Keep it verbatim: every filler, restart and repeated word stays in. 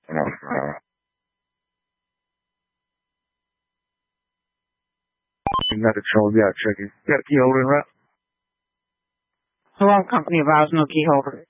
You got the control, you got a trigger. You got a key holder in right? Who owns company if I was no key holder?